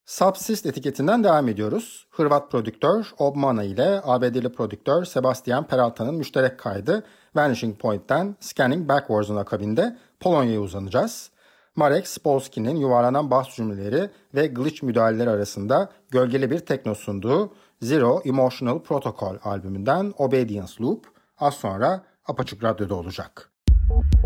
Subsist etiketinden devam ediyoruz. Hırvat prodüktör Obmana ile ABD'li prodüktör Sebastian Peralta'nın müşterek kaydı Vanishing Point'ten Scanning Backwards'un akabinde Polonya'ya uzanacağız. Marek Spolski'nin yuvarlanan bas cümleleri ve glitch müdahaleleri arasında gölgeli bir tekno sunduğu Zero Emotional Protocol albümünden Obedience Loop az sonra Apaçık Radyo'da olacak.